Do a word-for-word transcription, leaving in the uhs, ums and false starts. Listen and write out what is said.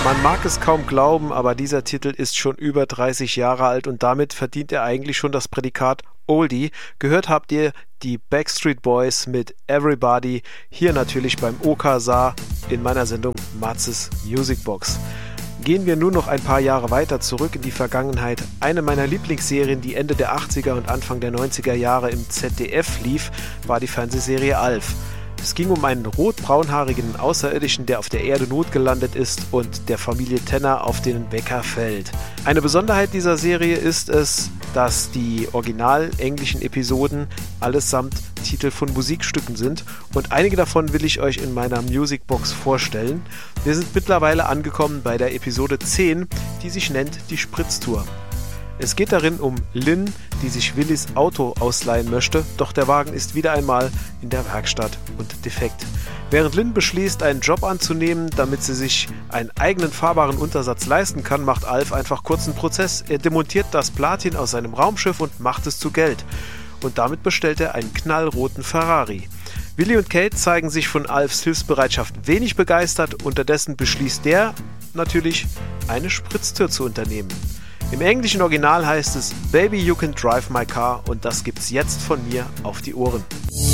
Man mag es kaum glauben, aber dieser Titel ist schon über dreißig Jahre alt und damit verdient er eigentlich schon das Prädikat Oldie. Gehört habt ihr die Backstreet Boys mit Everybody, hier natürlich beim O K S A in meiner Sendung Matzes Musicbox. Gehen wir nur noch ein paar Jahre weiter zurück in die Vergangenheit. Eine meiner Lieblingsserien, die Ende der achtziger und Anfang der neunziger Jahre im Z D F lief, war die Fernsehserie Alf. Es ging um einen rot-braunhaarigen Außerirdischen, der auf der Erde notgelandet ist und der Familie Tenner auf den Wecker fällt. Eine Besonderheit dieser Serie ist es, dass die original englischen Episoden allesamt Titel von Musikstücken sind und einige davon will ich euch in meiner Musicbox vorstellen. Wir sind mittlerweile angekommen bei der Episode zehn, die sich nennt Die Spritztour. Es geht darin um Lynn, die sich Willys Auto ausleihen möchte, doch der Wagen ist wieder einmal in der Werkstatt und defekt. Während Lynn beschließt, einen Job anzunehmen, damit sie sich einen eigenen fahrbaren Untersatz leisten kann, macht Alf einfach kurzen Prozess. Er demontiert das Platin aus seinem Raumschiff und macht es zu Geld. Und damit bestellt er einen knallroten Ferrari. Willi und Kate zeigen sich von Alfs Hilfsbereitschaft wenig begeistert, unterdessen beschließt der natürlich, eine Spritztour zu unternehmen. Im englischen Original heißt es Baby You Can Drive My Car und das gibt's jetzt von mir auf die Ohren.